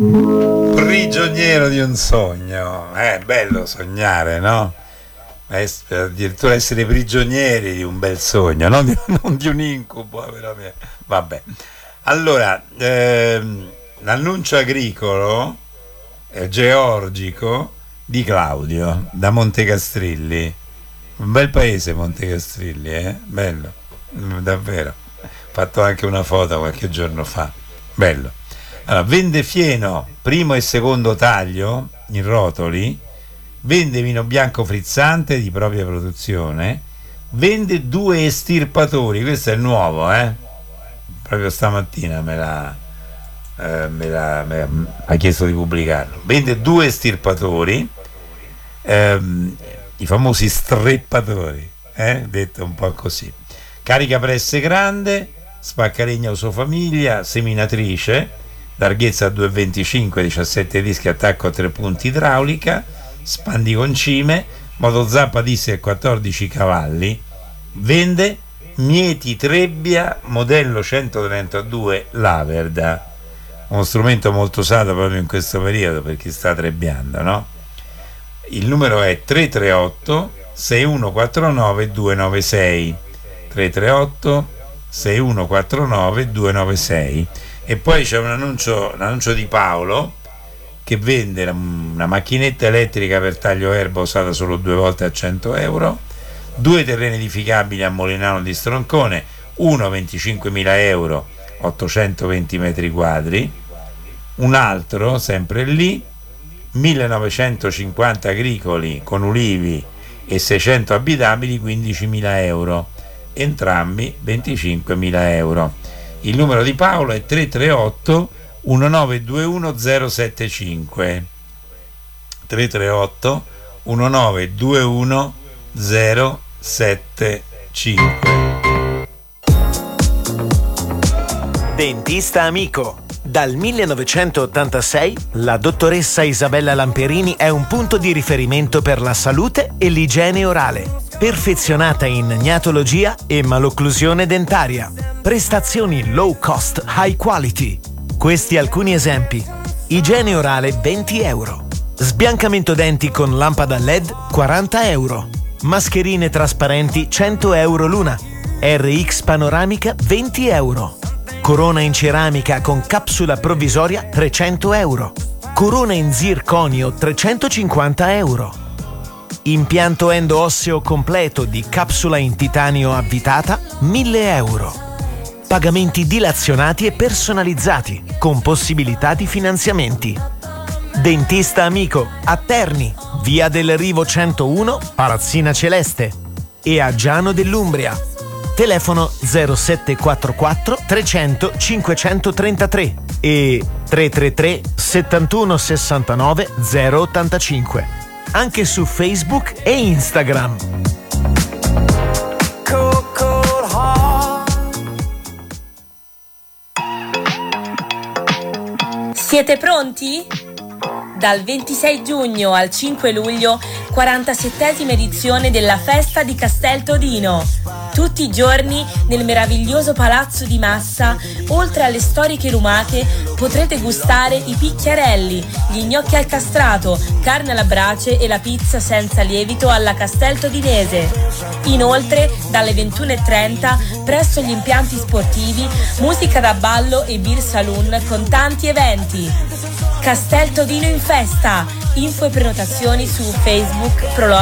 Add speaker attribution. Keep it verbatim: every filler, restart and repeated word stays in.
Speaker 1: Prigioniero di un sogno. È bello sognare, no? Addirittura essere prigionieri di un bel sogno, no? Non di un incubo, veramente. Vabbè. Allora, ehm, l'annuncio agricolo eh, georgico di Claudio da Montecastrilli. Un bel paese Montecastrilli, eh? Bello, davvero. Ho fatto anche una foto qualche giorno fa. Bello. Allora, vende fieno primo e secondo taglio in rotoli, vende vino bianco frizzante di propria produzione, vende due estirpatori, questo è il nuovo, eh? Proprio stamattina me l'ha, eh, me l'ha, me l'ha ha chiesto di pubblicarlo. Vende due estirpatori, ehm, i famosi streppatori, eh? Detto un po' così. Carica presse grande, spaccaregna usofamiglia, seminatrice, larghezza due virgola venticinque, diciassette dischi, attacco a tre punti, idraulica, spandiconcime, motozappa diesel quattordici cavalli, vende Mieti Trebbia modello centotrentadue Laverda, uno strumento molto usato proprio in questo periodo per chi sta trebbiando, no? Il numero è tre tre otto sei uno quattro nove due nove sei, tre tre otto sei uno quattro nove due nove sei. E poi c'è un annuncio, un annuncio di Paolo che vende una macchinetta elettrica per taglio erba usata solo due volte a cento euro, due terreni edificabili a Molinano di Stroncone, uno venticinquemila euro, ottocentoventi metri quadri, un altro sempre lì millenovecentocinquanta agricoli con ulivi e seicento abitabili, quindicimila euro, entrambi venticinquemila euro. Il numero di Paolo è tre tre otto uno nove due uno zero sette cinque, tre tre otto uno nove due uno zero sette cinque.
Speaker 2: Dentista amico. Dal millenovecentottantasei la dottoressa Isabella Lamperini è un punto di riferimento per la salute e l'igiene orale. Perfezionata in gnatologia e malocclusione dentaria. Prestazioni low cost, high quality. Questi alcuni esempi. Igiene orale venti euro. Sbiancamento denti con lampada L E D quaranta euro. Mascherine trasparenti cento euro l'una. R X panoramica venti euro. Corona in ceramica con capsula provvisoria trecento euro. Corona in zirconio trecentocinquanta euro. Impianto endo-osseo completo di capsula in titanio avvitata mille euro. Pagamenti dilazionati e personalizzati con possibilità di finanziamenti. Dentista amico a Terni, via del Rivo centouno, Palazzina Celeste, e a Giano dell'Umbria. Telefono zero sette quattro quattro trecento cinquecentotrentatré e tre tre tre settantuno sessantanove zero ottantacinque. Anche su Facebook e Instagram.
Speaker 3: Siete pronti? Dal ventisei giugno al cinque luglio, quarantasettesima edizione della Festa di Castel Todino. Tutti i giorni nel meraviglioso Palazzo di Massa, oltre alle storiche lumache, potrete gustare i picchiarelli, gli gnocchi al castrato, carne alla brace e la pizza senza lievito alla Castel Todinese. Inoltre, dalle ventuno e trenta, presso gli impianti sportivi, musica da ballo e beer saloon con tanti eventi. Castel Todino in festa. Info e prenotazioni su Facebook Prolog